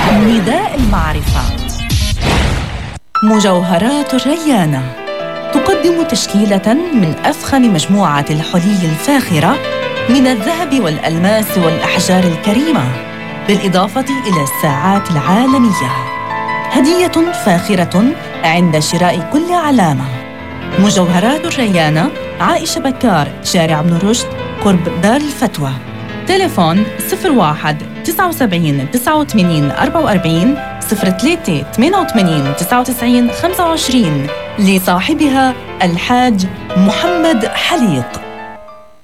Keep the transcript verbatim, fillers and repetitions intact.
نداء المعرفة. مجوهرات الريانة تقدم تشكيلة من أفخم مجموعة الحلي الفاخرة من الذهب والألماس والأحجار الكريمة، بالإضافة إلى الساعات العالمية. هدية فاخرة عند شراء كل علامة. مجوهرات الريانة، عائشة بكار، شارع ابن رشد، قرب دار الفتوى. تليفون صفر واحد تسعة وسبعين تسعة وثمانين أربعة وأربعين صفر ثلاثة ثمانية وثمانين تسعة وتسعين خمسة وعشرين، لصاحبها الحاج محمد حليق.